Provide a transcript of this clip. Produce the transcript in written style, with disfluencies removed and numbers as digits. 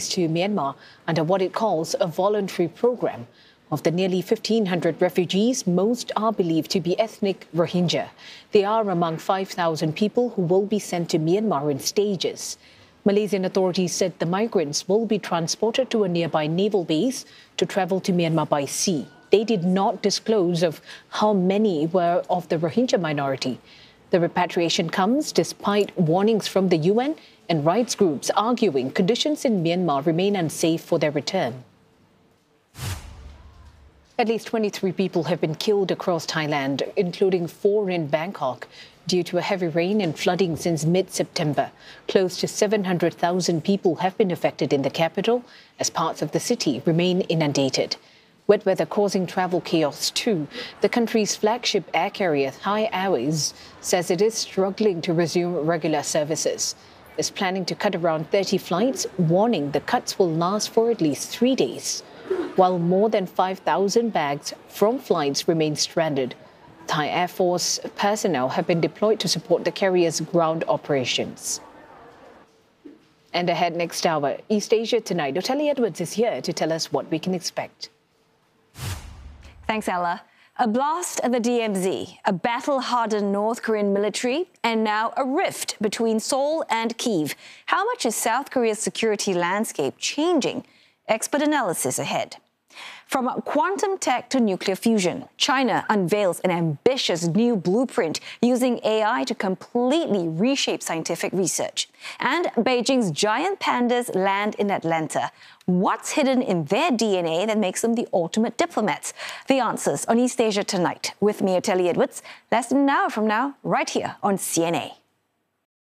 to Myanmar under what it calls a voluntary program. Of the nearly 1,500 refugees, most are believed to be ethnic Rohingya. They are among 5,000 people who will be sent to Myanmar in stages. Malaysian authorities said the migrants will be transported to a nearby naval base to travel to Myanmar by sea. They did not disclose of how many were of the Rohingya minority. The repatriation comes despite warnings from the UN and rights groups arguing conditions in Myanmar remain unsafe for their return. At least 23 people have been killed across Thailand, including 4 in Bangkok, due to a heavy rain and flooding since mid-September. Close to 700,000 people have been affected in the capital as parts of the city remain inundated. Wet weather causing travel chaos too. The country's flagship air carrier, Thai Airways, says it is struggling to resume regular services. It's planning to cut around 30 flights, warning the cuts will last for at least 3 days. While more than 5,000 bags from flights remain stranded, Thai Air Force personnel have been deployed to support the carrier's ground operations. And ahead next hour, East Asia Tonight, Natalie Edwards is here to tell us what we can expect. Thanks, Ella. A blast at the DMZ, a battle-hardened North Korean military, and now a rift between Seoul and Kyiv. How much is South Korea's security landscape changing? Expert analysis ahead. From quantum tech to nuclear fusion, China unveils an ambitious new blueprint using AI to completely reshape scientific research. And Beijing's giant pandas land in Atlanta. What's hidden in their DNA that makes them the ultimate diplomats? The answers on East Asia Tonight with me, Natalie Edwards, less than an hour from now, right here on CNA.